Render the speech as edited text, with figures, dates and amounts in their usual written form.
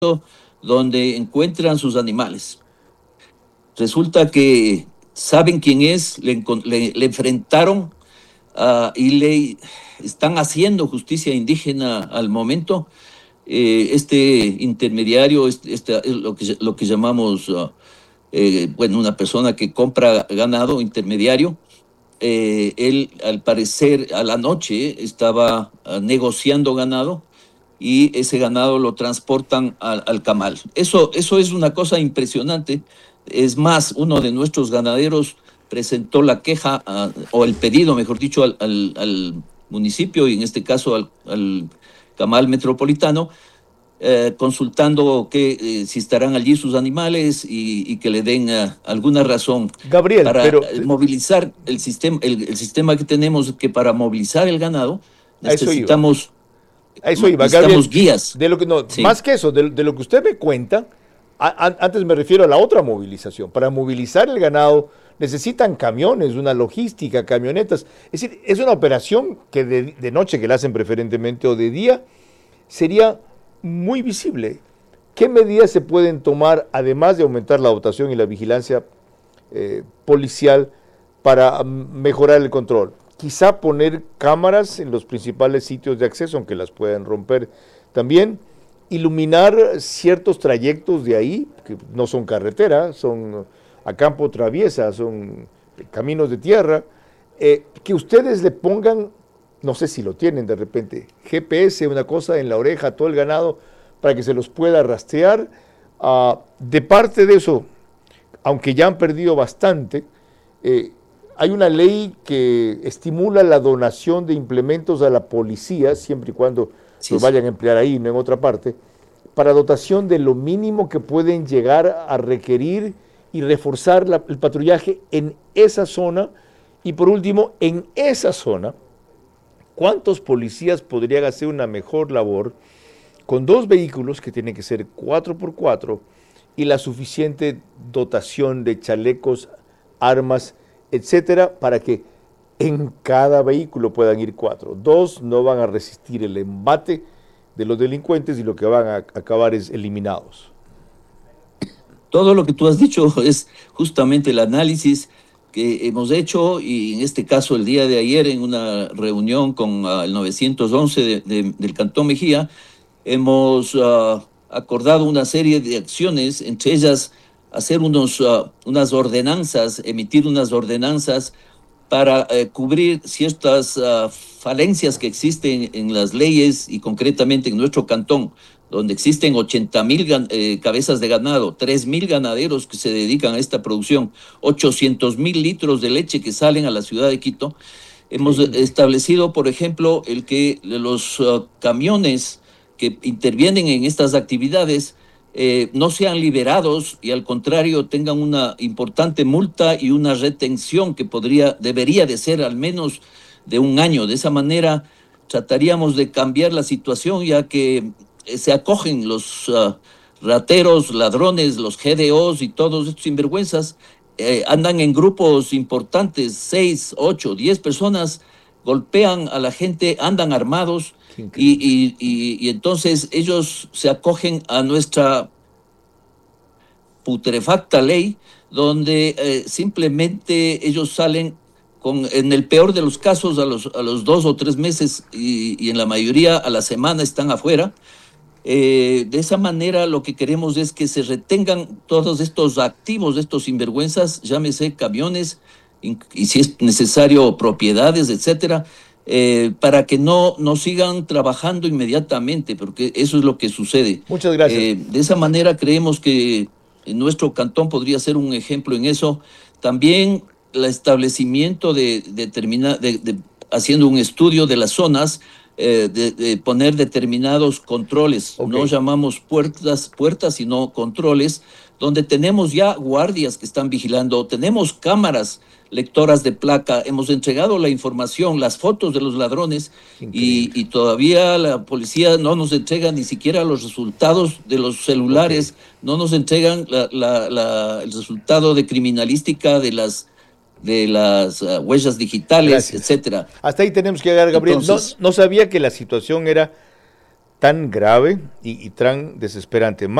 donde encuentran sus animales. Resulta que saben quién es, le enfrentaron y le están haciendo justicia indígena al momento. Este intermediario, es lo que llamamos, bueno, una persona que compra ganado intermediario. Él, al parecer, a la noche estaba negociando ganado y ese ganado lo transportan al camal. Eso es una cosa impresionante. Es más, uno de nuestros ganaderos presentó la queja, o el pedido, mejor dicho, al municipio, y en este caso al camal metropolitano, consultando si estarán allí sus animales y que le den alguna razón Gabriel, para pero movilizar el sistema, el sistema que tenemos, que para movilizar el ganado a eso iba. necesitamos, A eso iba, Gabriel. necesitamos guías. De lo que no, Sí, más que eso, de lo que usted me cuenta, antes me refiero a la otra movilización. Para movilizar el ganado necesitan camiones, una logística, camionetas. Es decir, es una operación que de noche, que la hacen preferentemente, o de día, sería muy visible. ¿Qué medidas se pueden tomar, además de aumentar la dotación y la vigilancia policial, para mejorar el control? Quizá poner cámaras en los principales sitios de acceso, aunque las puedan romper también, iluminar ciertos trayectos de ahí, que no son carreteras, son a campo traviesa, son caminos de tierra, que ustedes le pongan, no sé si lo tienen de repente, GPS, una cosa en la oreja a todo el ganado, para que se los pueda rastrear. De parte de eso, aunque ya han perdido bastante, hay una ley que estimula la donación de implementos a la policía, siempre y cuando sí, los vayan a emplear ahí, no en otra parte, para dotación de lo mínimo que pueden llegar a requerir y reforzar el patrullaje en esa zona. Y por último, en esa zona, ¿cuántos policías podrían hacer una mejor labor con 2 vehículos que tienen que ser 4x4 y la suficiente dotación de chalecos, armas, etcétera, para que en cada vehículo puedan ir 4? 2 no van a resistir el embate de los delincuentes y lo que van a acabar es eliminados. todo lo que tú has dicho es justamente el análisis que hemos hecho, y en este caso el día de ayer en una reunión con el 911 del Cantón Mejía, hemos acordado una serie de acciones, entre ellas hacer unas ordenanzas, emitir unas ordenanzas para cubrir ciertas falencias que existen en las leyes y concretamente en nuestro cantón, donde existen 80,000 cabezas de ganado, 3,000 ganaderos que se dedican a esta producción, 800,000 litros de leche que salen a la ciudad de Quito. Hemos establecido, por ejemplo, el que los camiones que intervienen en estas actividades no sean liberados y al contrario tengan una importante multa y una retención que debería de ser al menos de 1 año. De esa manera trataríamos de cambiar la situación, ya que se acogen los rateros, ladrones, los GDOs y todos estos sinvergüenzas, andan en grupos importantes, 6, 8, 10 personas, golpean a la gente, andan armados y entonces ellos se acogen a nuestra putrefacta ley, donde simplemente ellos salen en el peor de los casos a los 2 o 3 meses y en la mayoría a la semana están afuera. De esa manera lo que queremos es que se retengan todos estos activos de estos sinvergüenzas, llámese camiones y si es necesario propiedades, etcétera, para que no sigan trabajando inmediatamente, porque eso es lo que sucede. Muchas gracias. De esa manera creemos que en nuestro cantón podría ser un ejemplo en eso. También el establecimiento haciendo un estudio de las zonas, de poner determinados controles, no llamamos puertas, sino controles, donde tenemos ya guardias que están vigilando, tenemos cámaras lectoras de placa, hemos entregado la información, las fotos de los ladrones y todavía la policía no nos entrega ni siquiera los resultados de los celulares, no nos entregan el resultado de criminalística de las huellas digitales, etcétera. Hasta ahí tenemos que llegar, Gabriel. Entonces, no sabía que la situación era tan grave y tan desesperante.